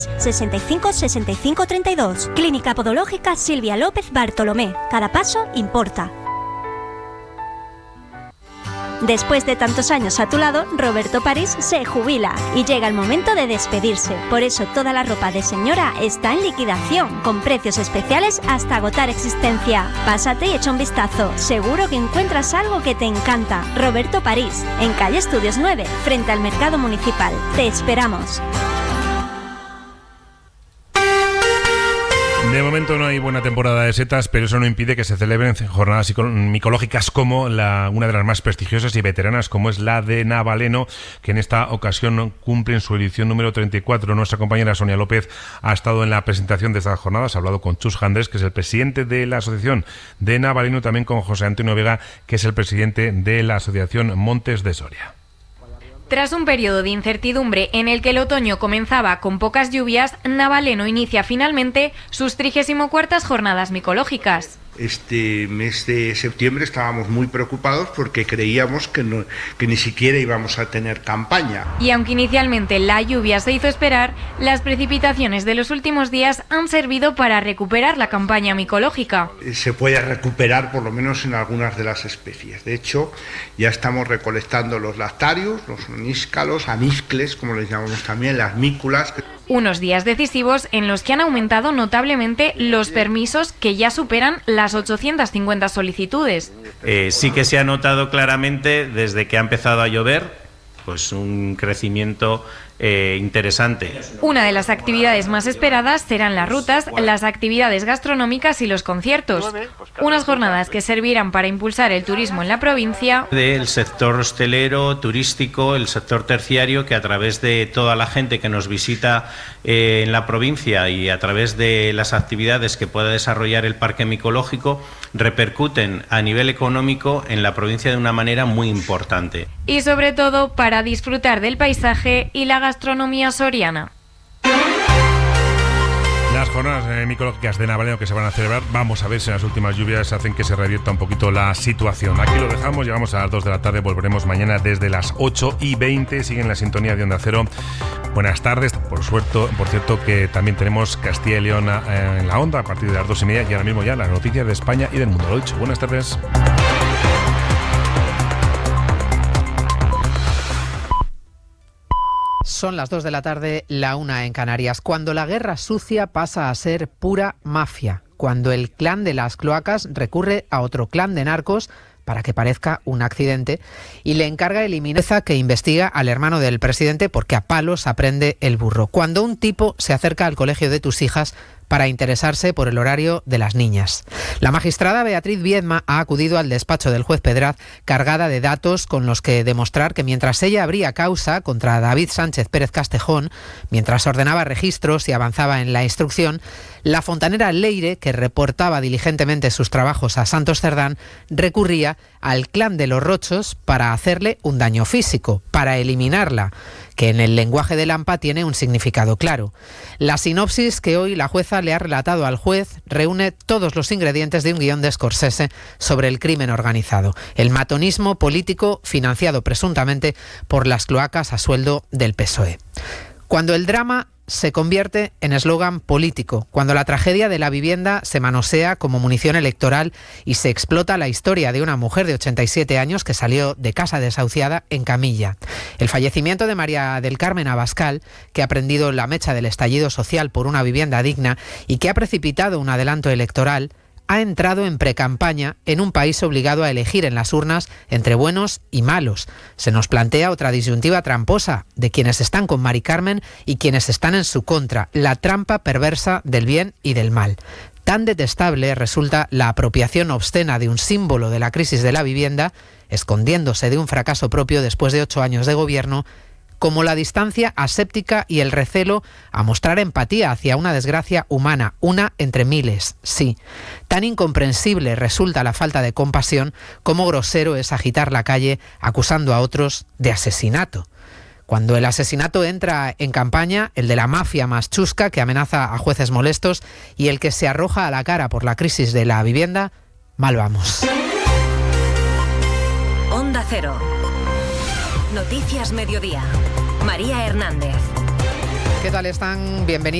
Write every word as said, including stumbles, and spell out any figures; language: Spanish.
sesenta y cinco sesenta y cinco treinta y dos. Clínica Podológica Silvia López Bartolomé. Cada paso importa. Después de tantos años a tu lado, Roberto París se jubila y llega el momento de despedirse. Por eso toda la ropa de señora está en liquidación, con precios especiales hasta agotar existencia. Pásate y echa un vistazo. Seguro que encuentras algo que te encanta. Roberto París, en calle Estudios nueve, frente al Mercado Municipal. Te esperamos. De momento no hay buena temporada de setas, pero eso no impide que se celebren jornadas micológicas como la, una de las más prestigiosas y veteranas, como es la de Navaleno, que en esta ocasión cumplen su edición número treinta y cuatro. Nuestra compañera Sonia López ha estado en la presentación de estas jornadas, ha hablado con Chus Jandrés, que es el presidente de la asociación de Navaleno, también con José Antonio Vega, que es el presidente de la asociación Montes de Soria. Tras un periodo de incertidumbre en el que el otoño comenzaba con pocas lluvias, Navaleno inicia finalmente sus trigésimo cuartas jornadas micológicas. Este mes de septiembre estábamos muy preocupados porque creíamos que, no, que ni siquiera íbamos a tener campaña. Y aunque inicialmente la lluvia se hizo esperar, las precipitaciones de los últimos días han servido para recuperar la campaña micológica. Se puede recuperar por lo menos en algunas de las especies. De hecho, ya estamos recolectando los lactarios, los oníscalos, aniscles, como les llamamos también, las mículas. Unos días decisivos en los que han aumentado notablemente los permisos, que ya superan las ochocientas cincuenta solicitudes. Eh, sí que se ha notado claramente desde que ha empezado a llover, pues un crecimiento eh, interesante. Una de las actividades más esperadas serán las rutas, las actividades gastronómicas y los conciertos. Unas jornadas que servirán para impulsar el turismo en la provincia. Del sector hostelero, turístico, el sector terciario, que a través de toda la gente que nos visita eh, en la provincia y a través de las actividades que pueda desarrollar el parque micológico, repercuten a nivel económico en la provincia de una manera muy importante. Y sobre todo para disfrutar del paisaje y la gastronomía soriana. Las jornadas eh, micológicas de Navaleno que se van a celebrar, vamos a ver si las últimas lluvias hacen que se revierta un poquito la situación. Aquí lo dejamos, llegamos a las dos de la tarde, volveremos mañana desde las ocho y veinte. Siguen la sintonía de Onda Cero. Buenas tardes, por suerte, por cierto que también tenemos Castilla y León eh, en la onda a partir de las dos y media y ahora mismo ya las noticias de España y del mundo. Lo dicho, buenas tardes. Son las dos de la tarde, la una en Canarias. Cuando la guerra sucia pasa a ser pura mafia. Cuando el clan de las cloacas recurre a otro clan de narcos para que parezca un accidente y le encarga eliminar que investiga al hermano del presidente porque a palos aprende el burro. Cuando un tipo se acerca al colegio de tus hijas para interesarse por el horario de las niñas. La magistrada Beatriz Viedma ha acudido al despacho del juez Pedraz cargada de datos con los que demostrar que mientras ella abría causa contra David Sánchez Pérez Castejón, mientras ordenaba registros y avanzaba en la instrucción, la fontanera Leire, que reportaba diligentemente sus trabajos a Santos Cerdán, recurría al clan de los Rochos para hacerle un daño físico, para eliminarla, que en el lenguaje de Lampa tiene un significado claro. La sinopsis que hoy la jueza le ha relatado al juez reúne todos los ingredientes de un guión de Scorsese sobre el crimen organizado, el matonismo político financiado presuntamente por las cloacas a sueldo del P S O E. Cuando el drama se convierte en eslogan político, cuando la tragedia de la vivienda se manosea como munición electoral y se explota la historia de una mujer de ochenta y siete años que salió de casa desahuciada en camilla. El fallecimiento de María del Carmen Abascal, que ha prendido la mecha del estallido social por una vivienda digna y que ha precipitado un adelanto electoral, ha entrado en precampaña en un país obligado a elegir en las urnas entre buenos y malos. Se nos plantea otra disyuntiva tramposa de quienes están con Mari Carmen y quienes están en su contra, la trampa perversa del bien y del mal. Tan detestable resulta la apropiación obscena de un símbolo de la crisis de la vivienda, escondiéndose de un fracaso propio después de ocho años de gobierno, como la distancia aséptica y el recelo a mostrar empatía hacia una desgracia humana, una entre miles, sí. Tan incomprensible resulta la falta de compasión como grosero es agitar la calle acusando a otros de asesinato. Cuando el asesinato entra en campaña, el de la mafia más chusca que amenaza a jueces molestos y el que se arroja a la cara por la crisis de la vivienda, mal vamos. Onda Cero. Noticias Mediodía. María Hernández. ¿Qué tal están? Bienvenidos.